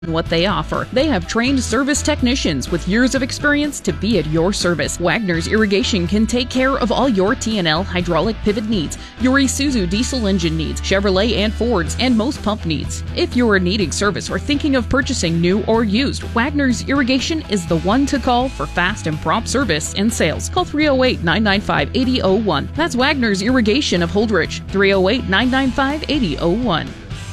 what they offer. They have trained service technicians with years of experience to be at your service. Wagner's Irrigation can take care of all your T&L hydraulic pivot needs, your Isuzu diesel engine needs, Chevrolet and Fords, and most pump needs. If you are needing service or thinking of purchasing new or used, Wagner's Irrigation is the one to call for fast and prompt service and sales. Call 308-995-8001. That's Wagner's Irrigation of Holdrege, 308-995-8001.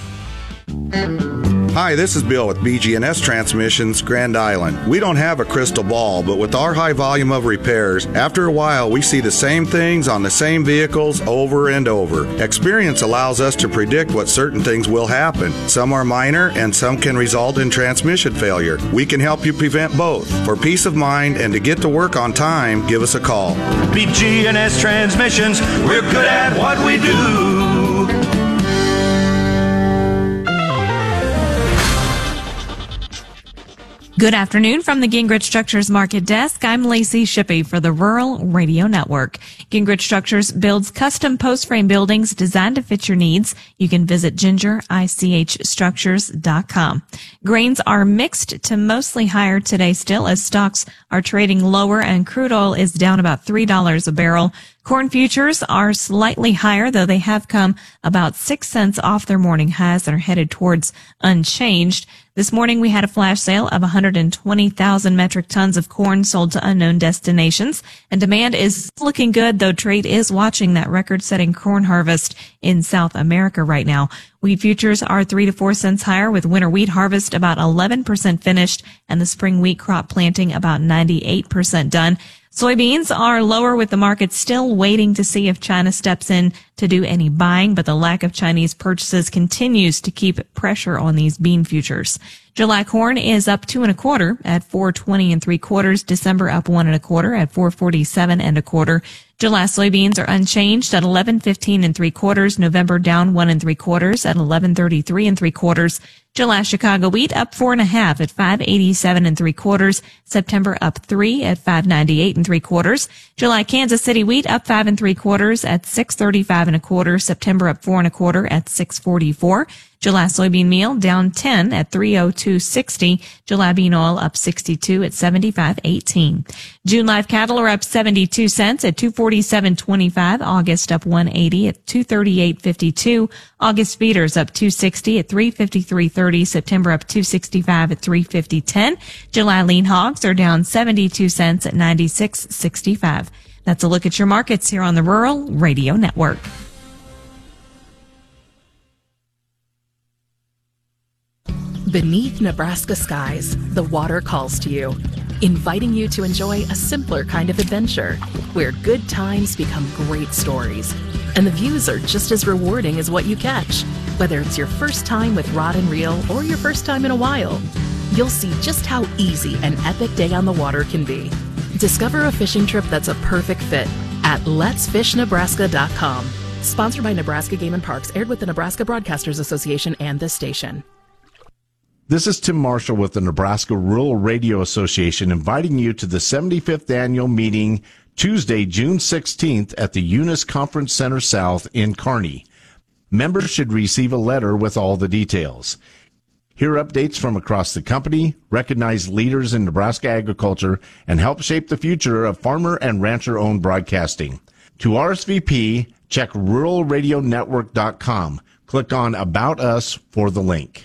Hi, this is Bill with BG&S Transmissions, Grand Island. We don't have a crystal ball, but with our high volume of repairs, after a while we see the same things on the same vehicles over and over. Experience allows us to predict what certain things will happen. Some are minor and some can result in transmission failure. We can help you prevent both. For peace of mind and to get to work on time, give us a call. BG&S Transmissions, we're good at what we do. Good afternoon from the Gingrich Structures Market Desk. I'm Lacey Shippey for the Rural Radio Network. Gingrich Structures builds custom post-frame buildings designed to fit your needs. You can visit gingerichstructures.com. Grains are mixed to mostly higher today still as stocks are trading lower and crude oil is down about $3 a barrel. Corn futures are slightly higher, though they have come about 6 cents off their morning highs and are headed towards unchanged. This morning we had a flash sale of 120,000 metric tons of corn sold to unknown destinations, and demand is looking good, though trade is watching that record-setting corn harvest in South America right now. Wheat futures are 3 to 4 cents higher, with winter wheat harvest about 11% finished and the spring wheat crop planting about 98% done. Soybeans are lower, with the market still waiting to see if China steps in to do any buying, but the lack of Chinese purchases continues to keep pressure on these bean futures. July corn is up 2 1/4 at 4.20 3/4. December up 1 1/4 at 4.47 1/4. July soybeans are unchanged at 11.15 3/4. November down 1 3/4 at 11.33 3/4. July Chicago wheat up 4 1/2 at 5.87 3/4. September up 3 at 5.98 3/4. July Kansas City wheat up 5 3/4 at 6.35 1/4. September up 4 1/4 at 6.44. July soybean meal down 10 at 302.60. July bean oil up 62 at 75.18. June live cattle are up 72 cents at 247.25. August up 180 at 238.52. August feeders up 260 at 353.30. September up 265 at 350.10. July lean hogs are down 72 cents at 96.65. That's a look at your markets here on the Rural Radio Network. Beneath Nebraska skies, the water calls to you, inviting you to enjoy a simpler kind of adventure, where good times become great stories, and the views are just as rewarding as what you catch. Whether it's your first time with rod and reel or your first time in a while, you'll see just how easy an epic day on the water can be. Discover a fishing trip that's a perfect fit at letsfishnebraska.com. Sponsored by Nebraska Game and Parks, aired with the Nebraska Broadcasters Association and this station. This is Tim Marshall with the Nebraska Rural Radio Association, inviting you to the 75th annual meeting Tuesday, June 16th at the Eunice Conference Center South in Kearney. Members should receive a letter with all the details. Hear updates from across the company, recognize leaders in Nebraska agriculture, and help shape the future of farmer and rancher-owned broadcasting. To RSVP, check ruralradionetwork.com. Click on About Us for the link.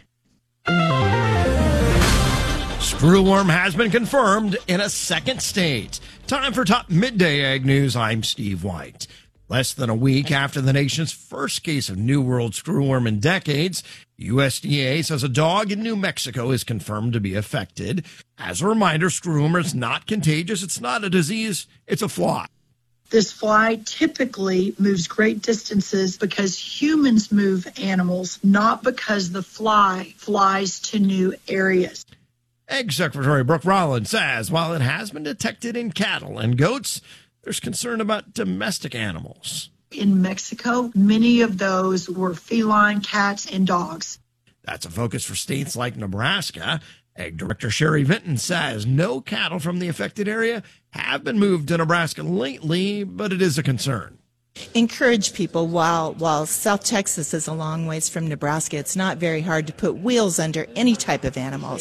Screwworm has been confirmed in a second state. Time for top midday ag news. I'm Steve White. Less than a week after the nation's first case of New World screwworm in decades, USDA says a dog in New Mexico is confirmed to be affected. As a reminder, screwworm is not contagious. It's not a disease. It's a fly. This fly typically moves great distances because humans move animals, not because the fly flies to new areas. Ag Secretary Brooke Rollins says while it has been detected in cattle and goats, there's concern about domestic animals. In Mexico, many of those were feline cats and dogs. That's a focus for states like Nebraska. Ag Director Sherry Vinton says no cattle from the affected area have been moved to Nebraska lately, but it is a concern. encourage people while South Texas is a long ways from Nebraska, it's not very hard to put wheels under any type of animals.